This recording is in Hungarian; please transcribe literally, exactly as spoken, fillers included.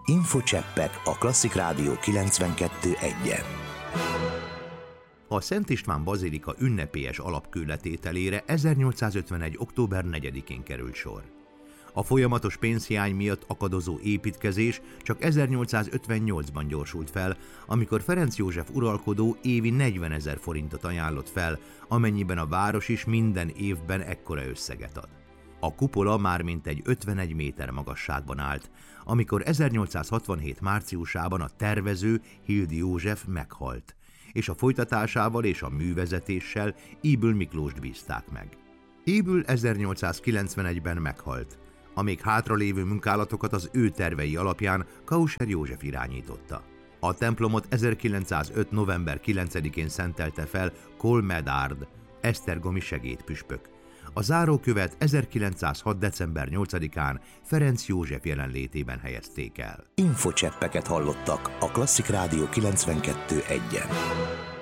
Infocseppek a Klasszik Rádió kilencvenkettő egyen. A Szent István bazilika ünnepélyes alapkőletételére ezernyolcszázötvenegy. október negyedikén került sor. A folyamatos pénzhiány miatt akadozó építkezés csak ezernyolcszázötvennyolcban gyorsult fel, amikor Ferenc József uralkodó évi negyvenezer forintot ajánlott fel, amennyiben a város is minden évben ekkora összeget ad. A kupola már mintegy ötvenegy méter magasságban állt, amikor ezernyolcszázhatvanhét. márciusában a tervező, Hildy József meghalt, és a folytatásával és a művezetéssel Ybl Miklóst bízták meg. Ybl ezernyolcszázkilencvenegyben meghalt, a még hátralévő munkálatokat az ő tervei alapján Kauscher József irányította. A templomot ezerkilencszázöt. november kilencedikén szentelte fel Kol Medard, esztergomi segédpüspök. A zárókövet ezerkilencszázhat. december nyolcadikán Ferenc József jelenlétében helyezték el. Infocseppeket hallottak a Klasszik Rádió kilencvenkettő egyen.